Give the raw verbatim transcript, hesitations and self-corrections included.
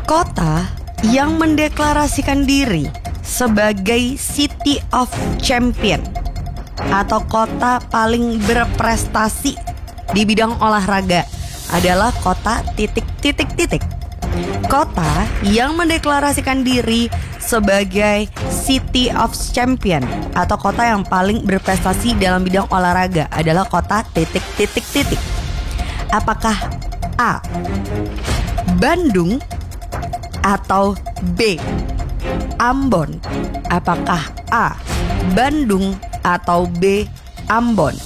Kota yang mendeklarasikan diri sebagai City of Champion atau kota paling berprestasi di bidang olahraga adalah kota titik titik titik. Kota yang mendeklarasikan diri sebagai City of Champion atau kota yang paling berprestasi dalam bidang olahraga adalah kota titik titik titik. Apakah A. Bandung atau B. Ambon? Apakah A. Bandung atau B. Ambon?